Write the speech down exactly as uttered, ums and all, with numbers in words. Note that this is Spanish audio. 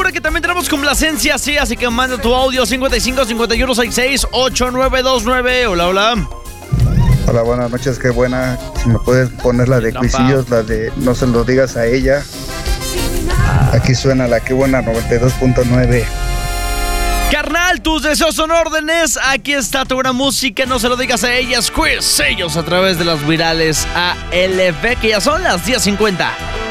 recuerda que también tenemos complacencia, sí, así que manda tu audio cincuenta y cinco cincuenta y uno sesenta y seis ochenta y nueve veintinueve. Hola, hola. Hola, buenas noches, qué buena. Si me puedes poner la de Cuisillos, la de No se lo digas a ella. Aquí suena la que buena noventa y dos punto nueve. Carnal, tus deseos son órdenes. Aquí está tu gran música. No se lo digas a ellas. Cuisillos a través de las virales A L B, que ya son las diez cincuenta.